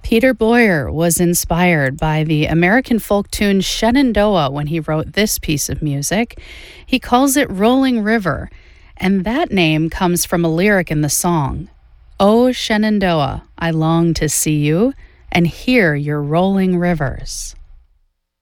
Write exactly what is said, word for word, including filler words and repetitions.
Peter Boyer was inspired by the American folk tune Shenandoah when he wrote this piece of music. He calls it Rolling River, and that name comes from a lyric in the song. "Oh, Shenandoah, I long to see you and hear your rolling rivers."